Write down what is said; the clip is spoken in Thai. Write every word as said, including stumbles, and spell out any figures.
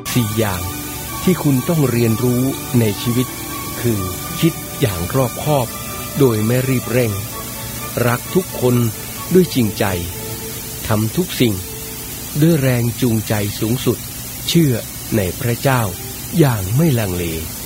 สี่อย่างที่คุณต้องเรียนรู้ในชีวิตคือคิดอย่างรอบคอบโดยไม่รีบเร่งรักทุกคนด้วยจริงใจทำทุกสิ่งด้วยแรงจูงใจสูงสุดเชื่อในพระเจ้าอย่างไม่ลังเล